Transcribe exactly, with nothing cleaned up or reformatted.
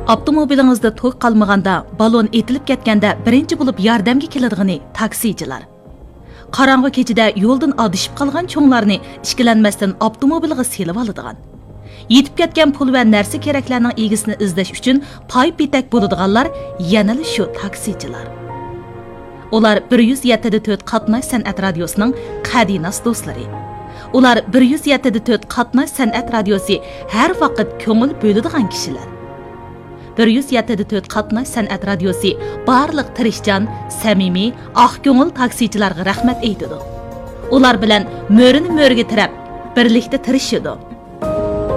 Avtomobilingizda to'y qalmaganda, balon etilib ketganda birinchi bo'lib yordamga keladigan taksichilar. Qarang'i kechida yo'ldan adishib qolgan cho'nglarni ishkilanmasdan avtomobilga selib oladigan. Yetib ketgan pul va narsa keraklarning egisini izlash uchun pay petak bo'ladiganlar yana shu taksichilar. Ular bir yuz yetti nuqta to'rt qatnash san'at radiosining qadinas do'stlari. Ular bir yuz yetti nuqta to'rt qatnash san'at radiosi har vaqt ko'ngil bo'ladigan kishilar. bir yuz yetti nuqta to'rt qatnash san'at radiosi barliq tirishchan, samimiy, oq ko'ngil taksichilarga rahmat aytadi. Ular bilan mo'rini mo'riga tirab, birlikda tirishadi.